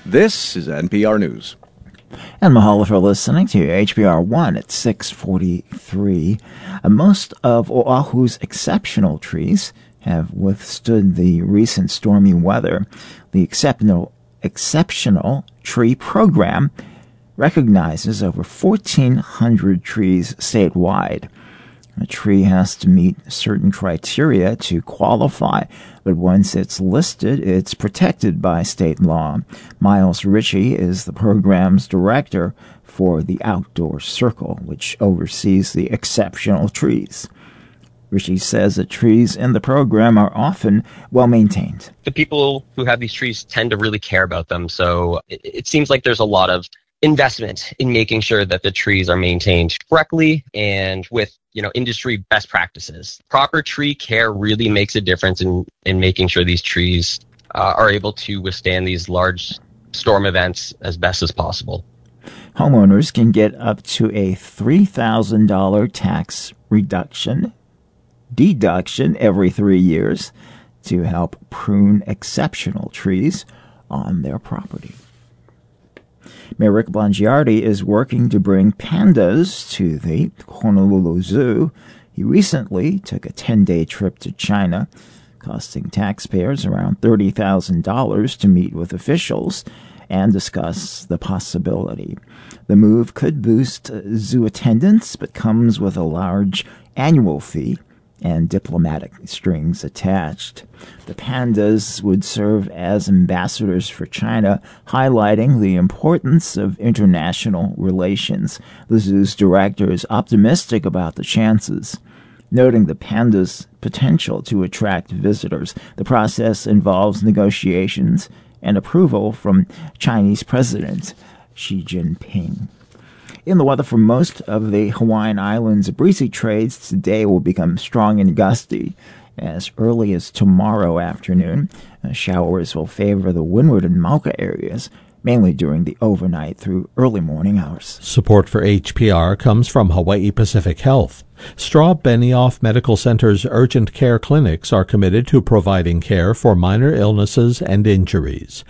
This is NPR News. And mahalo for listening to HPR 1 at 6:43. Most of Oahu's exceptional trees have withstood the recent stormy weather. The exceptional tree program recognizes over 1,400 trees statewide. A tree has to meet certain criteria to qualify, but once it's listed, it's protected by state law. Miles Ritchie is the program's director for the Outdoor Circle, which oversees the exceptional trees. Ritchie says that trees in the program are often well-maintained. The people who have these trees tend to really care about them, so it seems like there's a lot of investment in making sure that the trees are maintained correctly and with industry best practices. Proper tree care really makes a difference in making sure these trees are able to withstand these large storm events as best as possible. Homeowners can get up to a $3,000 tax deduction every 3 years to help prune exceptional trees on their property. Mayor Rick Blangiardi is working to bring pandas to the Honolulu Zoo. He recently took a 10-day trip to China, costing taxpayers around $30,000 to meet with officials and discuss the possibility. The move could boost zoo attendance, but comes with a large annual fee and diplomatic strings attached. The pandas would serve as ambassadors for China, highlighting the importance of international relations. The zoo's director is optimistic about the chances, noting the pandas' potential to attract visitors. The process involves negotiations and approval from Chinese President Xi Jinping. In the weather for most of the Hawaiian Islands, breezy trades today will become strong and gusty as early as tomorrow afternoon. Showers will favor the Windward and Mauka areas, mainly during the overnight through early morning hours. Support for HPR comes from Hawaii Pacific Health. Straub Benioff Medical Center's urgent care clinics are committed to providing care for minor illnesses and injuries.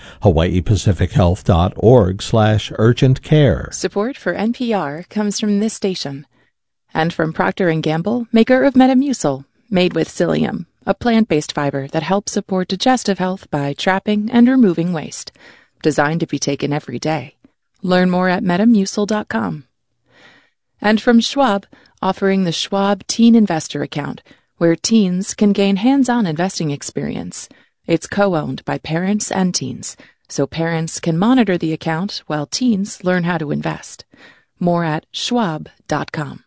hawaiipacifichealth.org/urgent care. Support for NPR comes from this station and from Procter & Gamble, maker of Metamucil, made with psyllium, a plant-based fiber that helps support digestive health by trapping and removing waste. Designed to be taken every day. Learn more at metamucil.com. And from Schwab, offering the Schwab Teen Investor Account, where teens can gain hands-on investing experience. It's co-owned by parents and teens, so parents can monitor the account while teens learn how to invest. More at schwab.com.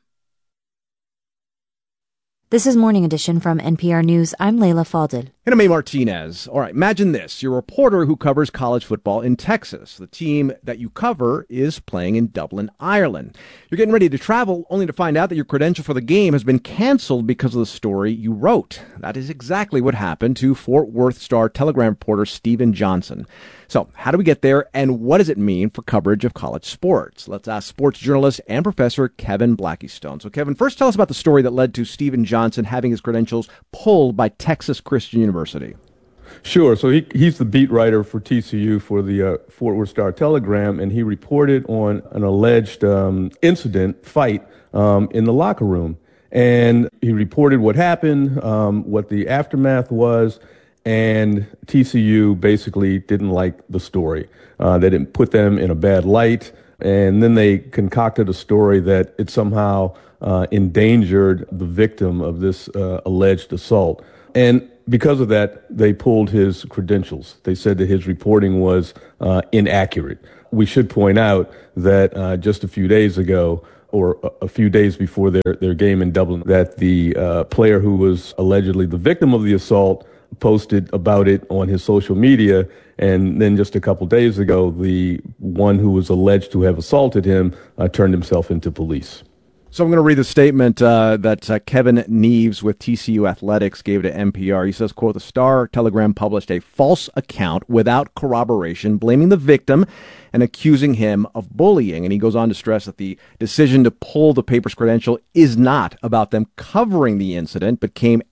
This is Morning Edition from NPR News. I'm Layla Falded. And I'm A. Martinez. All right, imagine this. You're a reporter who covers college football in Texas. The team that you cover is playing in Dublin, Ireland. You're getting ready to travel only to find out that your credential for the game has been canceled because of the story you wrote. That is exactly what happened to Fort Worth Star-Telegram reporter Stephen Johnson. So how do we get there, and what does it mean for coverage of college sports? Let's ask sports journalist and professor Kevin Blackistone. So, Kevin, first tell us about the story that led to Stephen Johnson having his credentials pulled by Texas Christian University. Sure. So he's the beat writer for TCU for the Fort Worth Star-Telegram, and he reported on an alleged fight in the locker room. And he reported what happened, what the aftermath was, and TCU basically didn't like the story. They didn't put them in a bad light, and then they concocted a story that it somehow endangered the victim of this alleged assault. And because of that, they pulled his credentials. They said that his reporting was inaccurate. We should point out that just a few days ago, or a few days before their game in Dublin, that the player who was allegedly the victim of the assault posted about it on his social media. And then just a couple days ago, the one who was alleged to have assaulted him turned himself into police. So I'm going to read the statement that Kevin Neves with TCU Athletics gave to NPR. He says, quote, "The Star-Telegram published a false account without corroboration, blaming the victim and accusing him of bullying." And he goes on to stress that the decision to pull the paper's credential is not about them covering the incident, but came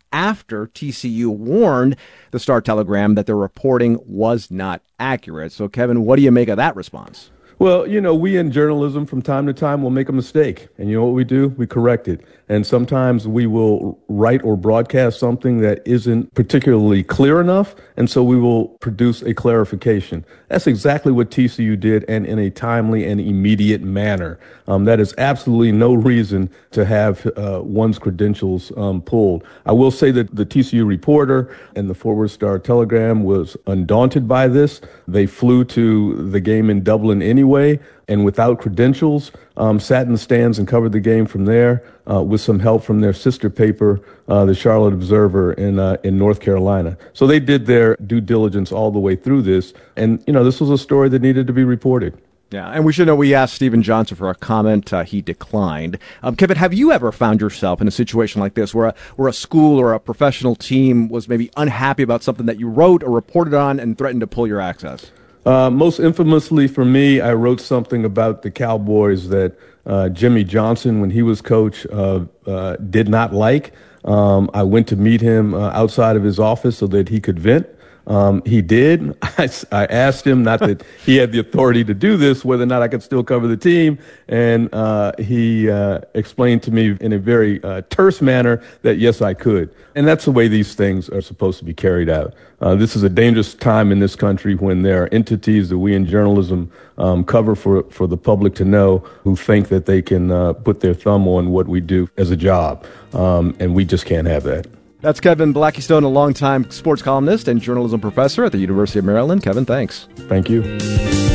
after TCU warned the Star-Telegram that their reporting was not accurate. So, Kevin, what do you make of that response? Well, we in journalism from time to time will make a mistake. And you know what we do? We correct it. And sometimes we will write or broadcast something that isn't particularly clear enough. And so we will produce a clarification. That's exactly what TCU did, and in a timely and immediate manner. That is absolutely no reason to have one's credentials pulled. I will say that the TCU reporter and the Fort Worth Star-Telegram was undaunted by this. They flew to the game in Dublin anyway, and without credentials, sat in the stands and covered the game from there with some help from their sister paper, the Charlotte Observer in North Carolina. So they did their due diligence all the way through this, and this was a story that needed to be reported. Yeah, and we should know we asked Stephen Johnson for a comment. He declined. Kevin, have you ever found yourself in a situation like this where a school or a professional team was maybe unhappy about something that you wrote or reported on and threatened to pull your access? Most infamously for me, I wrote something about the Cowboys that Jimmy Johnson, when he was coach, did not like. I went to meet him outside of his office so that he could vent. He did. I asked him, not that he had the authority to do this, whether or not I could still cover the team. And he explained to me in a very terse manner that, yes, I could. And that's the way these things are supposed to be carried out. This is a dangerous time in this country when there are entities that we in journalism cover for the public to know who think that they can put their thumb on what we do as a job. And we just can't have that. That's Kevin Blackistone, a longtime sports columnist and journalism professor at the University of Maryland. Kevin, thanks. Thank you.